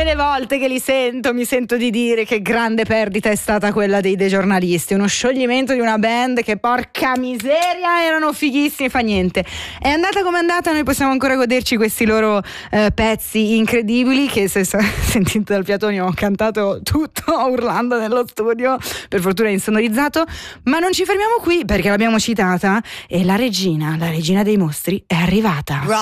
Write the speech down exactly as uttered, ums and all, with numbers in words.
tutte le volte che li sento mi sento di dire che grande perdita è stata quella dei dei giornalisti, uno scioglimento di una band che porca miseria erano fighissimi, fa niente, è andata come è andata, noi possiamo ancora goderci questi loro eh, pezzi incredibili che se sentite dal Piatoni ho cantato tutto urlando nello studio, per fortuna insonorizzato, ma non ci fermiamo qui perché l'abbiamo citata e la regina, la regina dei mostri è arrivata.